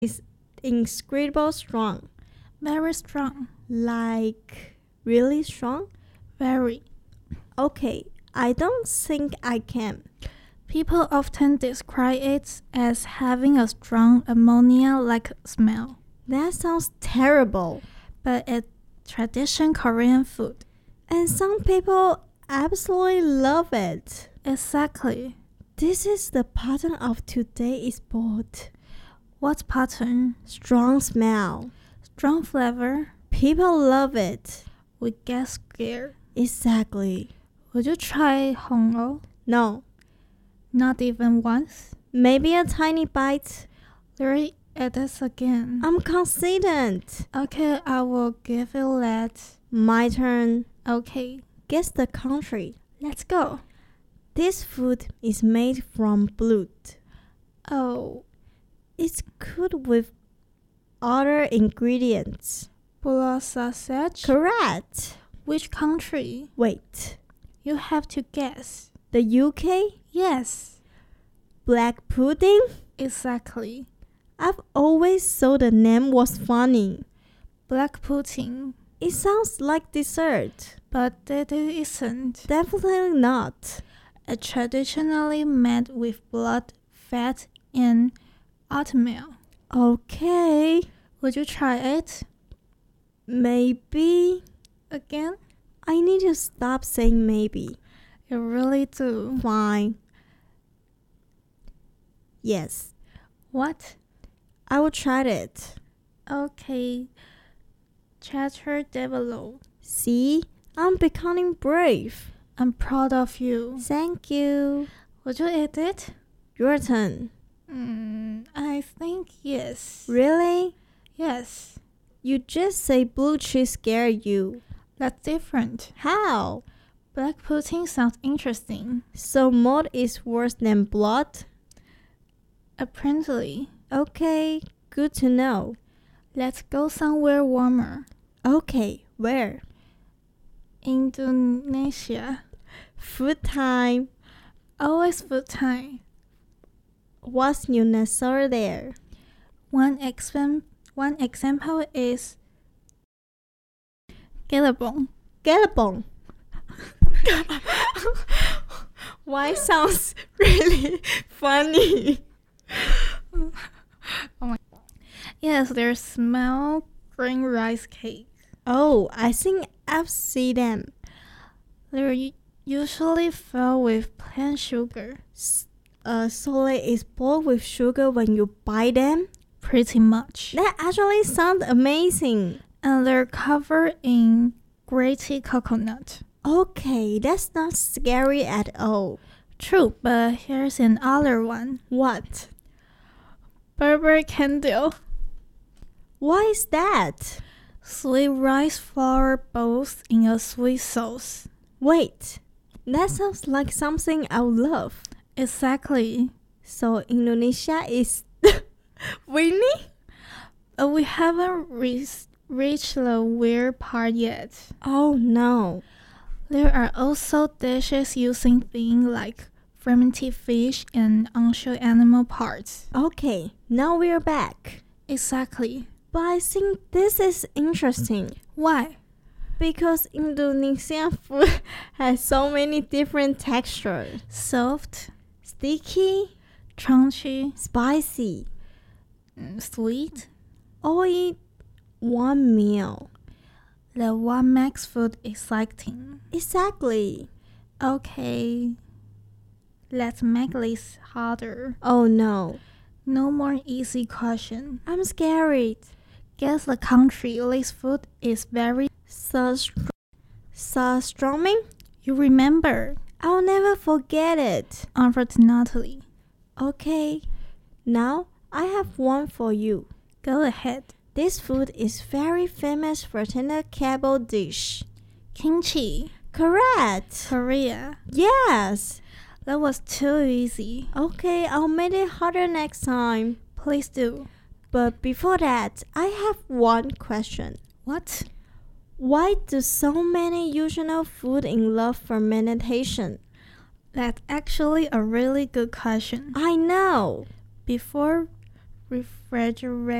is incredible strong. Very strong. Like really strong? Very. Okay, I don't think I can. People often describe it as having a strong ammonia-like smell, That sounds terrible. but it's traditional Korean food. And some people absolutely love it. Exactly. This is the pattern of today's boat. What pattern? Strong smell. Strong flavor? People love it. We get scared. Exactly. Would you try hongo? No, Not even once? maybe a tiny bite. There it is again. I'm confident. Okay, I will give it that. My turn. Okay, Guess the country. let's go. This food is made from blood. Oh, It's cooked with other ingredients. blood sausage? Correct. Which country? Wait, You have to guess. the UK? Yes, Black pudding? exactly. I've always thought the name was funny. Black pudding. It sounds like dessert. But it isn't. Definitely not. It's traditionally made with blood, fat, and oatmeal. Okay, Would you try it maybe. again? I need to stop saying maybe. You really do. Fine. Yes, What? I will try it. Okay. Cheddar develop. See, I'm becoming brave. I'm proud of you. Thank you. Would you eat it? Your turn. I think yes. Really? Yes. You just say blue cheese scared you. That's different. How? Black pudding sounds interesting. So mud is worse than blood? Apparently. Okay, good to know. Let's go somewhere warmer. Okay, where? Indonesia. Food time. Always food time. What's unnecessary there? One example is Gelabong. Gallopon. Why sounds really funny? Yes, there's small green rice cake. Oh, I think I've seen them. They're usually filled with plain sugar. So it is boiled with sugar when you buy them? Pretty much. That actually sounds amazing. And they're covered in grated coconut. Okay, that's not scary at all. True, but here's another one. What? Berber candle. Why is that? Sweet rice flour balls in a sweet sauce. Wait, that sounds like something I would love. Exactly. So Indonesia is winning? But we haven't reached the weird part yet. Oh no. There are also dishes using things like fermented fish and unusual animal parts. Okay, now we're back. Exactly. But I think this is interesting Why? because Indonesian food has so many different textures. Soft, Sticky, crunchy, spicy, sweet. all in one meal. That what makes food exciting. Exactly. Okay. Let's make this harder. Oh no, No more easy question. I'm scared. Guess the country this food is very. Surströmming? You remember, I'll never forget it. unfortunately. Okay, now I have one for you. Go ahead. This food is very famous for tender cable dish. Kimchi, Correct. Korea. Yes. That was too easy. Okay, I'll make it harder next time. Please do. But before that, I have one question. What? Why do so many usual food in love fermentation? That's actually a really good question. I know. Before refrigerator